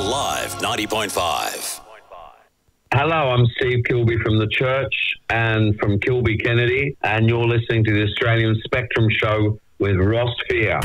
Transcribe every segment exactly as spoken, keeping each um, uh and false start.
Alive ninety point five. Hello, I'm Steve Kilbey from The Church and from Kilbey Kennedy, and you're listening to the Australian Spectrum Show with Ross Fear.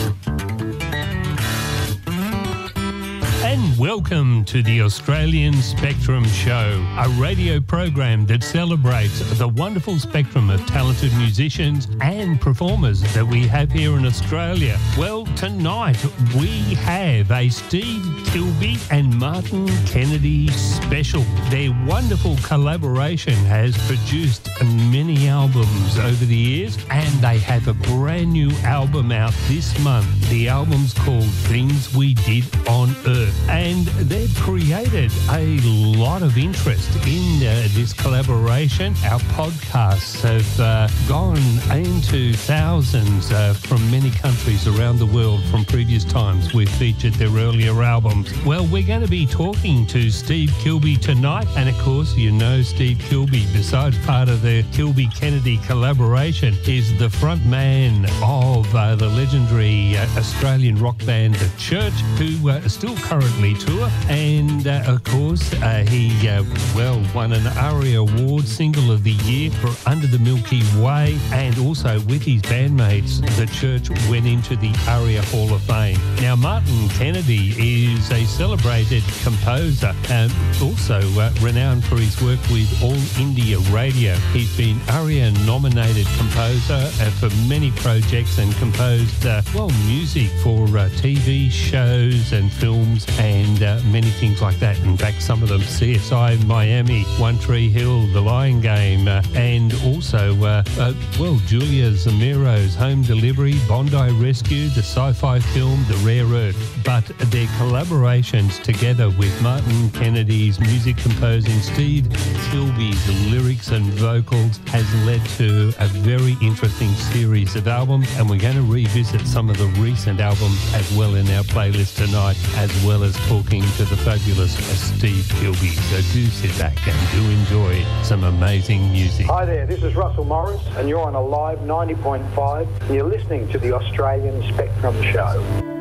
And welcome to the Australian Spectrum Show, a radio program that celebrates the wonderful spectrum of talented musicians and performers that we have here in Australia. Well, tonight we have a Steve Kilbey and Martin Kennedy special. Their wonderful collaboration has produced many albums over the years, and they have a brand new album out this month. The album's called Things We Did on Earth. And they've created a lot of interest in uh, this collaboration. Our podcasts have uh, gone into thousands uh, from many countries around the world from previous times we've featured their earlier albums. Well, we're going to be talking to Steve Kilbey tonight. And of course, you know Steve Kilbey, besides part of the Kilbey-Kennedy collaboration, is the front man of uh, the legendary uh, Australian rock band The Church, who uh, still currently tour, and uh, of course uh, he uh, well won an ARIA Award Single of the Year for Under the Milky Way, and also with his bandmates The Church went into the ARIA Hall of Fame. Now, Martin Kennedy is a celebrated composer and also uh, renowned for his work with All India Radio. He's been ARIA nominated composer uh, for many projects and composed uh, well music for uh, T V shows and films and uh, many things like that. In fact, some of them C S I Miami, One Tree Hill, The Lion Game, uh, and also, uh, uh, well, Julia Zamiro's Home Delivery, Bondi Rescue, the sci-fi film The Rare Earth. But their collaborations together with Martin Kennedy's music composing, Steve Kilbey's lyrics and vocals has led to a very interesting series of albums, and we're going to revisit some of the recent albums as well in our playlist tonight, as well as talking to the fabulous Steve Kilbey. So do sit back and do enjoy some amazing music. Hi there, this is Russell Morris, and you're on Alive ninety point five, and you're listening to the Australian Spectrum Show.